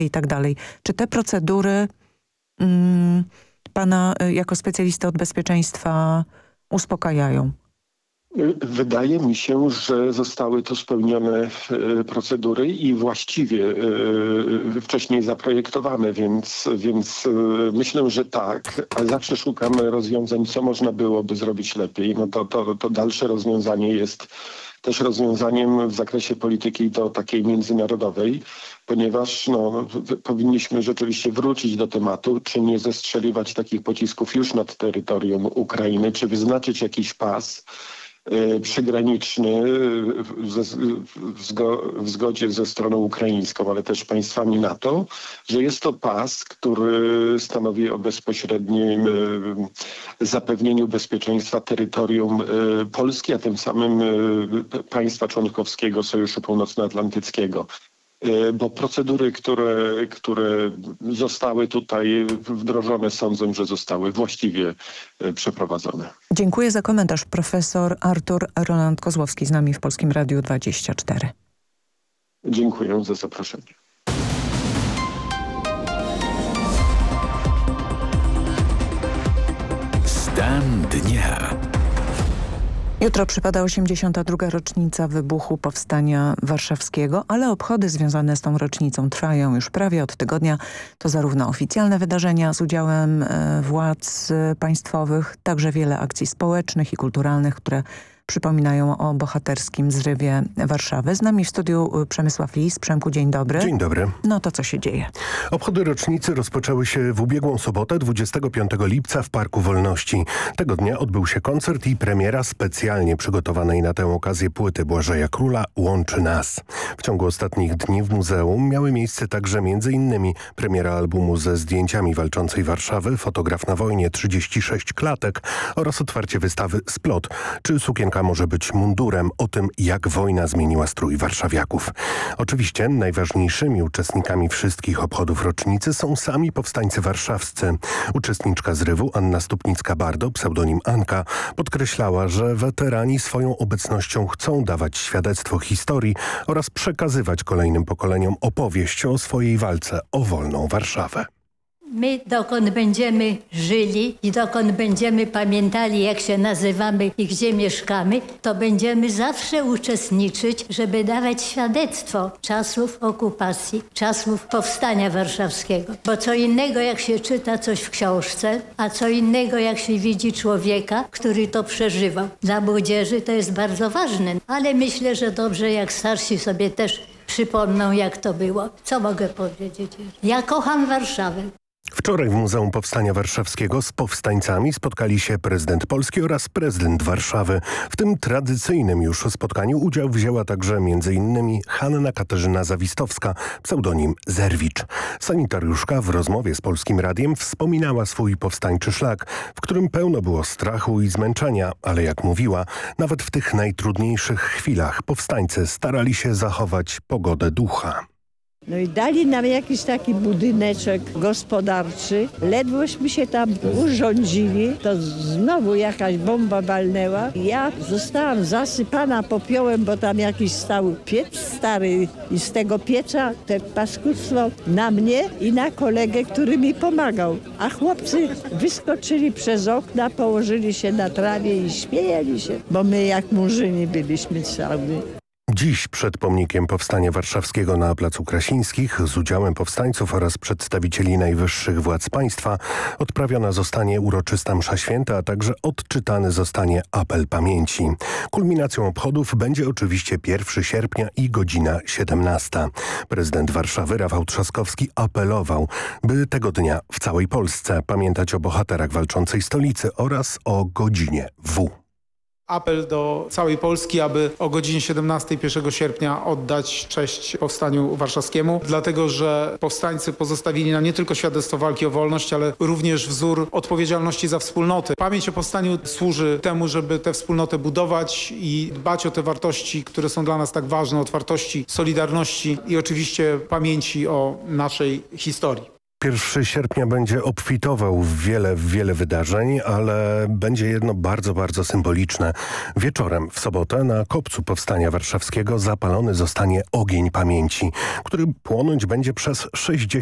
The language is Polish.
i tak dalej. Czy te procedury pana jako specjalisty od bezpieczeństwa uspokajają? Wydaje mi się, że zostały tu spełnione procedury i właściwie wcześniej zaprojektowane, więc myślę, że tak, ale zawsze szukamy rozwiązań, co można byłoby zrobić lepiej. No to dalsze rozwiązanie jest też rozwiązaniem w zakresie polityki do takiej międzynarodowej, ponieważ powinniśmy rzeczywiście wrócić do tematu, czy nie zestrzeliwać takich pocisków już nad terytorium Ukrainy, czy wyznaczyć jakiś pas przygraniczny w zgodzie ze stroną ukraińską, ale też państwami NATO, że jest to pas, który stanowi o bezpośrednim zapewnieniu bezpieczeństwa terytorium Polski, a tym samym państwa członkowskiego Sojuszu Północnoatlantyckiego. Bo procedury, które zostały tutaj wdrożone, sądzę, że zostały właściwie przeprowadzone. Dziękuję za komentarz. Profesor Artur Roland Kozłowski z nami w Polskim Radiu 24. Dziękuję za zaproszenie. Stan dnia. Jutro przypada 82. rocznica wybuchu Powstania Warszawskiego, ale obchody związane z tą rocznicą trwają już prawie od tygodnia. To zarówno oficjalne wydarzenia z udziałem władz państwowych, także wiele akcji społecznych i kulturalnych, które przypominają o bohaterskim zrywie Warszawy. Z nami w studiu Przemysław Lis. Przemku, dzień dobry. Dzień dobry. No to co się dzieje? Obchody rocznicy rozpoczęły się w ubiegłą sobotę, 25 lipca w Parku Wolności. Tego dnia odbył się koncert i premiera specjalnie przygotowanej na tę okazję płyty Błażeja Króla "Łączy nas". W ciągu ostatnich dni w muzeum miały miejsce także m.in. premiera albumu ze zdjęciami walczącej Warszawy, Fotograf na wojnie, 36 klatek oraz otwarcie wystawy Splot. Czy sukienka może być mundurem? O tym, jak wojna zmieniła strój warszawiaków. Oczywiście najważniejszymi uczestnikami wszystkich obchodów rocznicy są sami powstańcy warszawscy. Uczestniczka zrywu Anna Stupnicka-Bardo, pseudonim Anka, podkreślała, że weterani swoją obecnością chcą dawać świadectwo historii oraz przekazywać kolejnym pokoleniom opowieść o swojej walce o wolną Warszawę. My dokąd będziemy żyli i dokąd będziemy pamiętali, jak się nazywamy i gdzie mieszkamy, to będziemy zawsze uczestniczyć, żeby dawać świadectwo czasów okupacji, czasów Powstania Warszawskiego. Bo co innego, jak się czyta coś w książce, a co innego, jak się widzi człowieka, który to przeżywał. Dla młodzieży to jest bardzo ważne, ale myślę, że dobrze, jak starsi sobie też przypomną, jak to było. Co mogę powiedzieć? Ja kocham Warszawę. Wczoraj w Muzeum Powstania Warszawskiego z powstańcami spotkali się prezydent Polski oraz prezydent Warszawy. W tym tradycyjnym już spotkaniu udział wzięła także m.in. Hanna Katarzyna Zawistowska, pseudonim Zerwicz. Sanitariuszka w rozmowie z Polskim Radiem wspominała swój powstańczy szlak, w którym pełno było strachu i zmęczenia, ale jak mówiła, nawet w tych najtrudniejszych chwilach powstańcy starali się zachować pogodę ducha. No i dali nam jakiś taki budyneczek gospodarczy. Ledwośmy się tam urządzili, to znowu jakaś bomba walnęła. Ja zostałam zasypana popiołem, bo tam jakiś stał piec stary i z tego pieca te paskudztwo na mnie i na kolegę, który mi pomagał. A chłopcy wyskoczyli przez okna, położyli się na trawie i śmiejeli się, bo my jak murzyni byliśmy cały. Dziś przed pomnikiem Powstania Warszawskiego na Placu Krasińskich z udziałem powstańców oraz przedstawicieli najwyższych władz państwa odprawiona zostanie uroczysta msza święta, a także odczytany zostanie apel pamięci. Kulminacją obchodów będzie oczywiście 1 sierpnia i godzina 17. Prezydent Warszawy Rafał Trzaskowski apelował, by tego dnia w całej Polsce pamiętać o bohaterach walczącej stolicy oraz o godzinie W. Apel do całej Polski, aby o godzinie 17 1 sierpnia oddać cześć Powstaniu Warszawskiemu, dlatego że powstańcy pozostawili nam nie tylko świadectwo walki o wolność, ale również wzór odpowiedzialności za wspólnotę. Pamięć o powstaniu służy temu, żeby tę wspólnotę budować i dbać o te wartości, które są dla nas tak ważne, otwartości, solidarności i oczywiście pamięci o naszej historii. 1 sierpnia będzie obfitował w wiele wydarzeń, ale będzie jedno bardzo, bardzo symboliczne. Wieczorem w sobotę na kopcu Powstania Warszawskiego zapalony zostanie ogień pamięci, który płonąć będzie przez 60